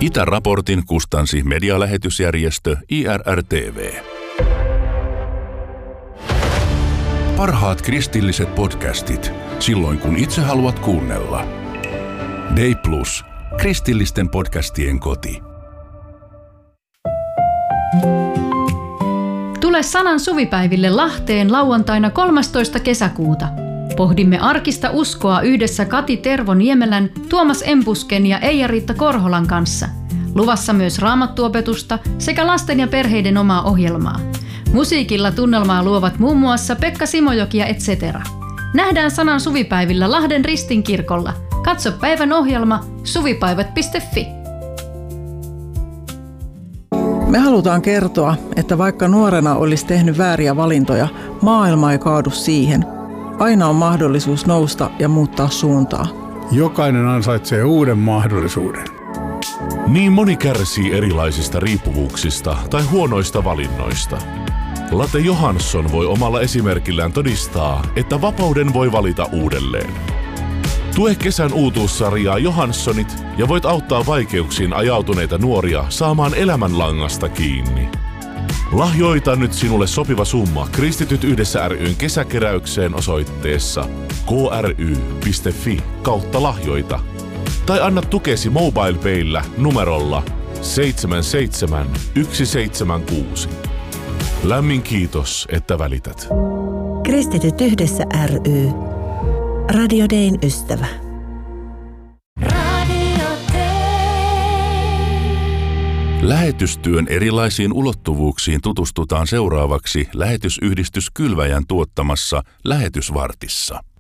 Itäraportin kustansi medialähetysjärjestö IRR-TV. Parhaat kristilliset podcastit, silloin kun itse haluat kuunnella. Day Plus, kristillisten podcastien koti. Tule Sanan suvipäiville Lahteen lauantaina 13. kesäkuuta. Pohdimme arkista uskoa yhdessä Kati Tervo-Niemelän, Tuomas Empusken ja Eija-Riitta Korholan kanssa. Luvassa myös raamattuopetusta sekä lasten ja perheiden omaa ohjelmaa. Musiikilla tunnelmaa luovat muun muassa Pekka Simojoki ja etc. Nähdään Sanan suvipäivillä Lahden Ristinkirkolla. Katso päivän ohjelma suvipäivät.fi. Me halutaan kertoa, että vaikka nuorena olisi tehnyt vääriä valintoja, maailma ei kaadu siihen. Aina on mahdollisuus nousta ja muuttaa suuntaa. Jokainen ansaitsee uuden mahdollisuuden. Niin moni kärsii erilaisista riippuvuuksista tai huonoista valinnoista. Late Johansson voi omalla esimerkillään todistaa, että vapauden voi valita uudelleen. Tue kesän uutuussarjaa Johanssonit ja voit auttaa vaikeuksiin ajautuneita nuoria saamaan elämänlangasta kiinni. Lahjoita nyt sinulle sopiva summa Kristityt yhdessä ryn kesäkeräykseen osoitteessa kry.fi/lahjoita tai anna tukesi MobilePayllä numerolla 77176. Lämmin kiitos, että välität. Kristityt yhdessä ry. Radio Dayn ystävä. Lähetystyön erilaisiin ulottuvuuksiin tutustutaan seuraavaksi lähetysyhdistys Kylväjän tuottamassa Lähetysvartissa.